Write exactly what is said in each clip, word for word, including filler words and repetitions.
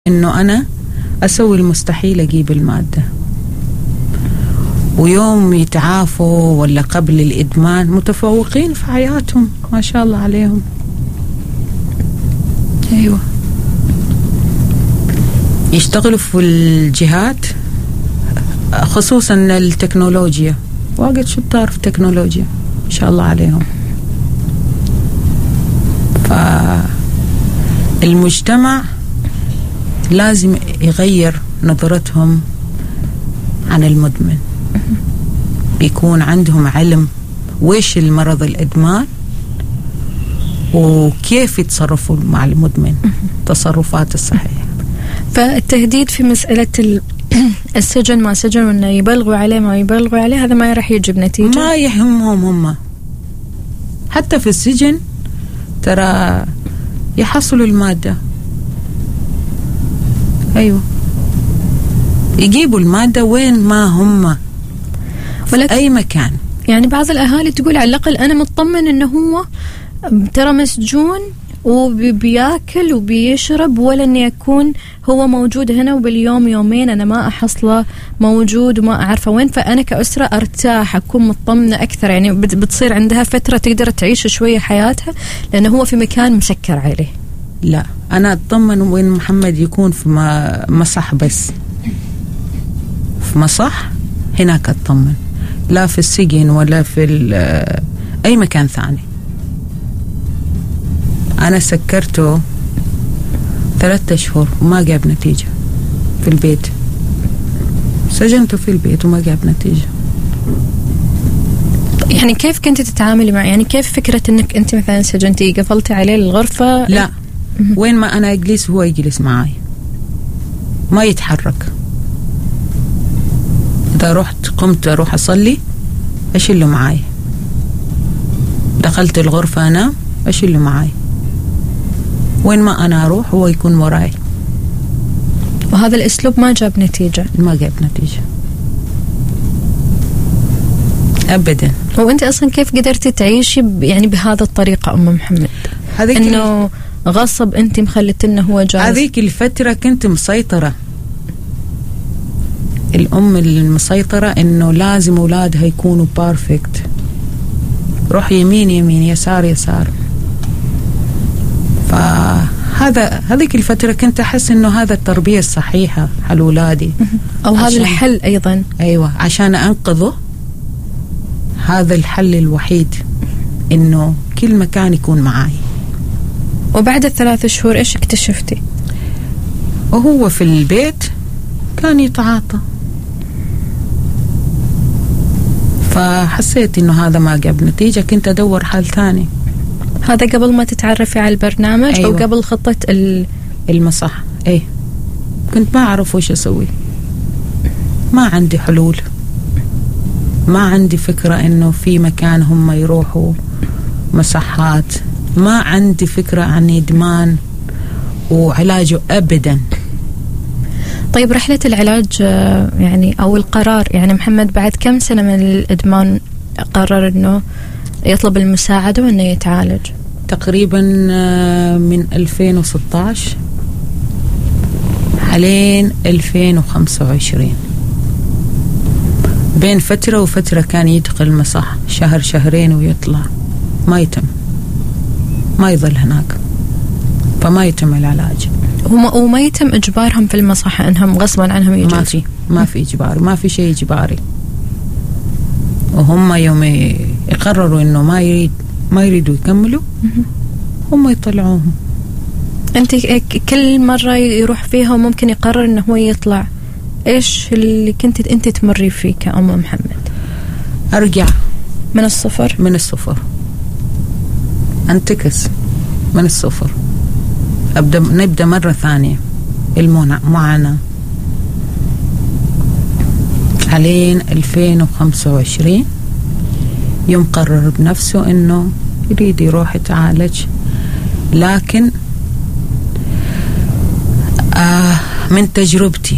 إنه أنا أسوي المستحيل أجيب المادة، ويوم يتعافوا ولا قبل الإدمان متفوقين في حياتهم ما شاء الله عليهم. أيوة، يشتغلوا في الجهات خصوصا التكنولوجيا، واجد شطار في التكنولوجيا ما شاء الله عليهم. فالمجتمع لازم يغير نظرتهم عن المدمن، بيكون عندهم علم ويش المرض الإدمان وكيف يتصرفوا مع المدمن تصرفات الصحيحة. فالتهديد في مسألة السجن ما سجن وإنه يبلغوا عليه ما يبلغوا عليه هذا ما راح يجيب نتيجة، ما يهمهم هم. حتى في السجن ترى يحصلوا المادة، أيوة يجيبوا المادة وين ما هم في أي مكان. يعني بعض الأهالي تقول على الأقل أنا مطمن إنه هو ترى مسجون وبياكل وبيشرب، ولا إني أكون هو موجود هنا وباليوم يومين أنا ما أحصله موجود وما أعرفه وين، فأنا كأسرة أرتاح أكون مطمنة أكثر. يعني بتصير عندها فترة تقدر تعيش شوية حياتها لأنه هو في مكان مسكر عليه. لا، أنا أطمن وين محمد يكون في مصح، بس في مصح هناك أطمن، لا في السجن ولا في أي مكان ثاني. أنا سكرته ثلاثة أشهر وما جاب نتيجة في البيت، سجنته في البيت وما جاب نتيجة. يعني كيف كنت تتعاملي معه؟ يعني كيف فكرة إنك أنت مثلا سجنتي قفلتي عليه الغرفة؟ لا، وين ما أنا أجلس هو يجلس معي، ما يتحرك. إذا رحت قمت أروح أصلي أشيله معي، دخلت الغرفة أنا أشيله معي، وين ما أنا أروح هو يكون وراي. وهذا الأسلوب ما جاب نتيجة؟ ما جاب نتيجة أبدا. وأنت أصلا كيف قدرتي تعيشي يعني بهذا الطريقة أم محمد؟ إنه غصب أنت مخلتنا هو جالس؟ هذيك الفترة كنت مسيطرة، الأم المسيطرة إنه لازم أولادها يكونوا بارفكت، روح يمين يمين يسار يسار. فهذا هذيك الفترة كنت أحس إنه هذا التربية الصحيحة حل أولادي، أو هذا الحل أيضا. أيوة، عشان أنقذه هذا الحل الوحيد، إنه كل مكان يكون معاي. وبعد الثلاث شهور إيش اكتشفتي؟ وهو في البيت كان يتعاطى، فحسيت إنه هذا ما جاب نتيجة، كنت أدور حل ثاني. هذا قبل ما تتعرفي على البرنامج؟ أيوة. أو قبل خطة المصح؟ أي كنت ما أعرف وش أسوي، ما عندي حلول، ما عندي فكرة إنه في مكان هم يروحوا مصحات، ما عندي فكرة عن إدمان وعلاجه أبدا. طيب رحلة العلاج يعني أو القرار، يعني محمد بعد كم سنة من الإدمان قرر إنه يطلب المساعدة وإنه يتعالج؟ تقريبا من ألفين وستة عشر حالين ألفين وخمسة وعشرين، بين فترة وفترة كان يدخل مصح شهر شهرين ويطلع، ما يتم، ما يظل هناك، فما يتم العلاج. وما, وما يتم إجبارهم في المصحة إنهم غصبا عنهم يجلسوا؟ ما في ما في إجبار، ما في شيء إجباري. وهم يوم يقرروا إنه ما يريد ما يريدوا يكملوا هم يطلعوهم. أنت كل مرة يروح فيها وممكن يقرر إنه هو يطلع، إيش اللي كنت أنت تمري فيه كأم محمد؟ أرجع من الصفر من الصفر أنتكس من الصفر، أبدأ نبدأ مرة ثانية المعاناة. حالين ألفين وخمسة وعشرين يوم قرر بنفسه إنه يريد يروح يتعالج، لكن آه من تجربتي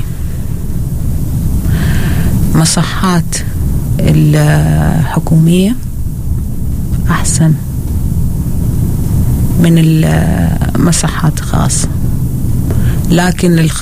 مصحات الحكومية أحسن من المصحات خاصة، لكن